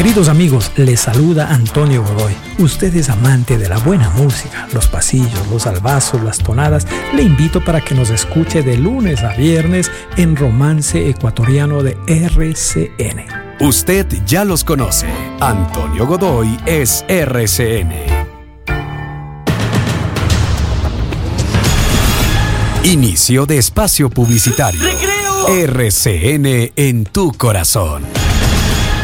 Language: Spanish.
Queridos amigos, les saluda Antonio Godoy. Usted es amante de la buena música, los pasillos, los albazos, las tonadas. Le invito para que nos escuche de lunes a viernes en Romance Ecuatoriano de RCN. Usted ya los conoce. Antonio Godoy es RCN. Inicio de espacio publicitario. ¡Recreo! RCN en tu corazón.